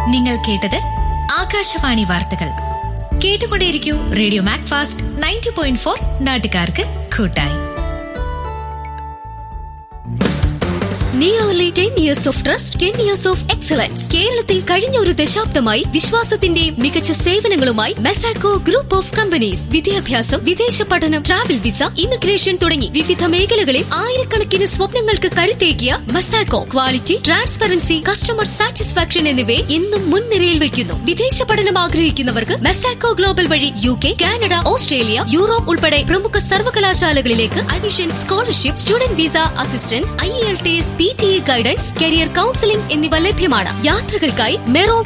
നിങ്ങൾ കേട്ടത് ആകാശവാണി വാർത്തകൾ. കേട്ടുകൊണ്ടേയിരിക്കൂ റേഡിയോ മാക്ഫാസ്റ്റ് 90.4 നാട്ടുകാർക്ക് കൂട്ടായി. Nearly 10 years of trust, 10 years of excellence. കേരളത്തിൽ കഴിഞ്ഞ ഒരു ദശാബ്ദമായി വിശ്വാസത്തിന്റെയും മികച്ച സേവനങ്ങളുമായി മെസാക്കോ ഗ്രൂപ്പ് ഓഫ് കമ്പനീസ്. വിദ്യാഭ്യാസം, വിദേശ പഠനം, ട്രാവൽ വിസ, ഇമിഗ്രേഷൻ തുടങ്ങി വിവിധ മേഖലകളിൽ ആയിരക്കണക്കിന് സ്വപ്നങ്ങൾക്ക് കരുത്തേകിയ മെസാക്കോ ക്വാളിറ്റി, ട്രാൻസ്പെറൻസി, കസ്റ്റമർ സാറ്റിസ്ഫാക്ഷൻ എന്നിവയെ എന്നും മുൻനിരയിൽ വയ്ക്കുന്നു. വിദേശ പഠനം ആഗ്രഹിക്കുന്നവർക്ക് മെസാക്കോ ഗ്ലോബൽ വഴി UK, കാനഡ, ഓസ്ട്രേലിയ, യൂറോപ്പ് ഉൾപ്പെടെ പ്രമുഖ സർവകലാശാലകളിലേക്ക് admission, scholarship, student visa assistance, IELTS, PTA guidance, career counselling എന്നിവ ലഭ്യമാണ്. യാത്രകൾക്കായി മെറോ